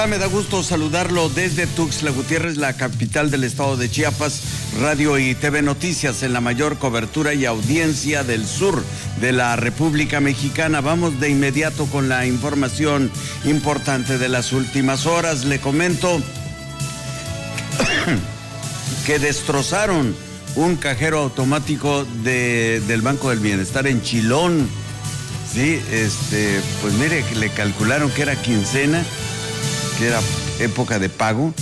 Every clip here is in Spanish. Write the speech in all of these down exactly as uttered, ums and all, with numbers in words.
Me da gusto saludarlo desde Tuxtla Gutiérrez, la capital del estado de Chiapas. Radio y T V Noticias en la mayor cobertura y audiencia del sur de la República Mexicana. Vamos de inmediato con la información importante de las últimas horas. Le comento que destrozaron un cajero automático de, del Banco del Bienestar en Chilón. Sí, este, pues mire, le calcularon que era quincena, que era época de pago,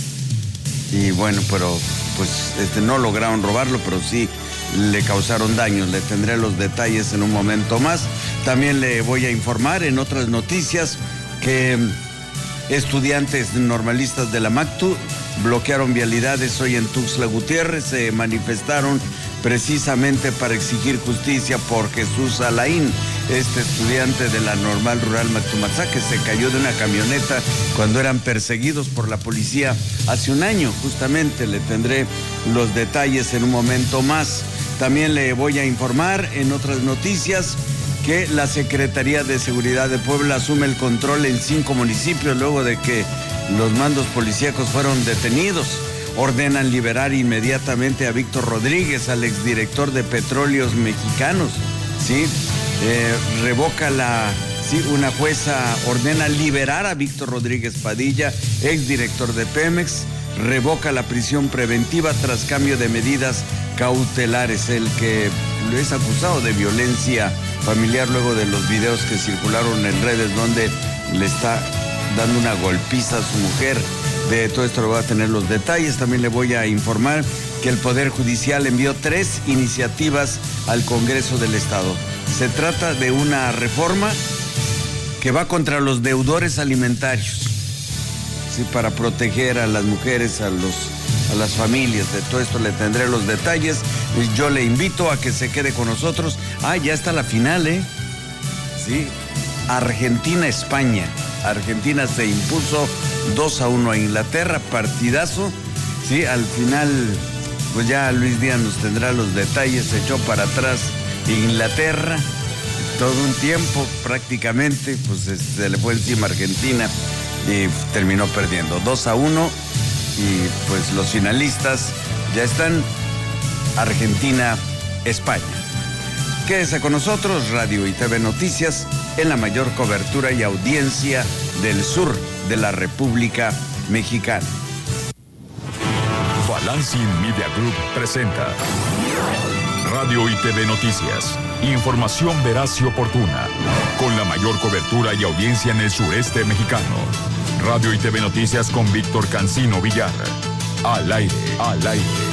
y bueno, pero pues este, no lograron robarlo, pero sí le causaron daños. Le tendré los detalles en un momento más. También le voy a informar en otras noticias que estudiantes normalistas de la MACTU bloquearon vialidades hoy en Tuxtla Gutiérrez. Se manifestaron precisamente para exigir justicia por Jesús Alain, este estudiante de la Normal Rural Mactumatzá, que se cayó de una camioneta cuando eran perseguidos por la policía hace un año. Justamente le tendré los detalles en un momento más. También le voy a informar en otras noticias que la Secretaría de Seguridad de Puebla asume el control en cinco municipios luego de que los mandos policíacos fueron detenidos. Ordenan liberar inmediatamente a Víctor Rodríguez, al exdirector de Petróleos Mexicanos. ¿Sí? Eh, revoca la... Sí, una jueza ordena liberar a Víctor Rodríguez Padilla, exdirector de Pemex. Revoca la prisión preventiva tras cambio de medidas cautelares. El que lo es acusado de violencia familiar luego de los videos que circularon en redes donde le está dando una golpiza a su mujer. De todo esto le voy a tener los detalles. También le voy a informar que el Poder Judicial envió tres iniciativas al Congreso del Estado. Se trata de una reforma que va contra los deudores alimentarios, ¿sí? Para proteger a las mujeres, a los, a las familias. De todo esto le tendré los detalles. Yo le invito a que se quede con nosotros. Ah, ya está la final, ¿eh? Sí, Argentina-España. Argentina se impuso dos a uno a Inglaterra, partidazo. Sí, al final, pues ya Luis Díaz nos tendrá los detalles. Se echó para atrás Inglaterra todo un tiempo prácticamente, pues se le fue encima a Argentina y terminó perdiendo dos a uno. Y pues los finalistas ya están, Argentina-España. Quédese con nosotros, Radio y T V Noticias, en la mayor cobertura y audiencia del sur de la República Mexicana. Balancing Media Group presenta Radio y T V Noticias. Información veraz y oportuna, con la mayor cobertura y audiencia en el sureste mexicano. Radio y T V Noticias con Víctor Cancino Villar. Al aire, al aire.